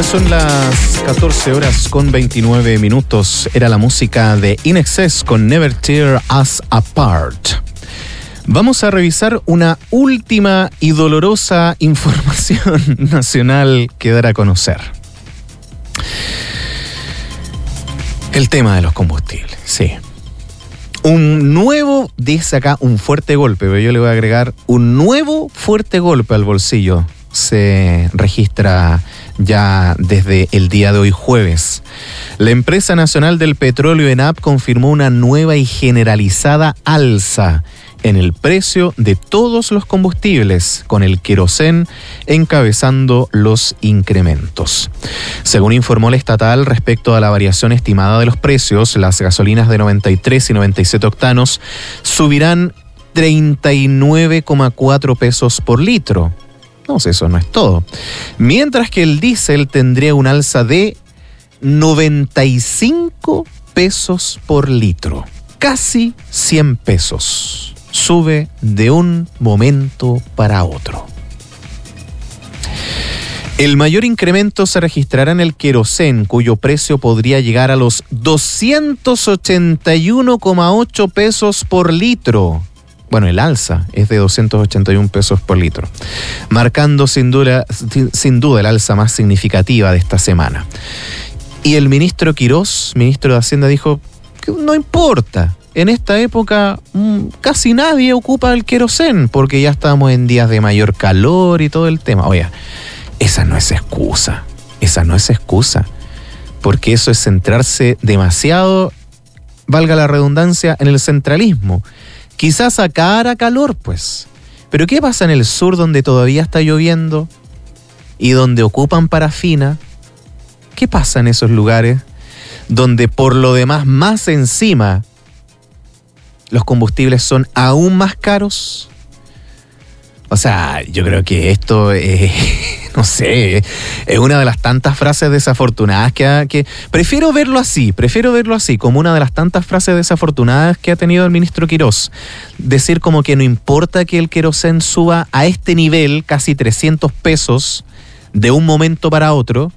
Ya son las 14 horas con 29 minutos. Era la música de In Excess con Never Tear Us Apart. Vamos a revisar una última y dolorosa información nacional que dar a conocer. El tema de los combustibles, sí. Un nuevo, dice acá, un fuerte golpe, pero yo le voy a agregar un nuevo fuerte golpe al bolsillo. Se registra ya desde el día de hoy jueves. La Empresa Nacional del Petróleo, ENAP, confirmó una nueva y generalizada alza en el precio de todos los combustibles, con el querosén encabezando los incrementos. Según informó la estatal, respecto a la variación estimada de los precios, las gasolinas de 93 y 97 octanos subirán 39,4 pesos por litro. No sé, eso no es todo. Mientras que el diésel tendría un alza de 95 pesos por litro. Casi 100 pesos. Sube de un momento para otro. El mayor incremento se registrará en el querosén, cuyo precio podría llegar a los 281,8 pesos por litro. Bueno, el alza es de 281 pesos por litro, marcando sin duda el alza más significativa de esta semana. Y el ministro Quirós, ministro de Hacienda, dijo que no importa. En esta época casi nadie ocupa el querosén porque ya estamos en días de mayor calor y todo el tema. Oye, esa no es excusa, porque eso es centrarse demasiado, valga la redundancia, en el centralismo. Quizás acá hará calor, pues. Pero ¿qué pasa en el sur donde todavía está lloviendo y donde ocupan parafina? ¿Qué pasa en esos lugares donde por lo demás más encima los combustibles son aún más caros? O sea, yo creo que esto no sé, es una de las tantas frases desafortunadas que prefiero verlo así, como una de las tantas frases desafortunadas que ha tenido el ministro Quirós. Decir como que no importa que el querosén suba a este nivel, casi 300 pesos, de un momento para otro,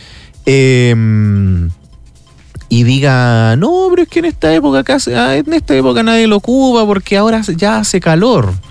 y diga, no, pero es que en esta época nadie lo ocupa porque ahora ya hace calor.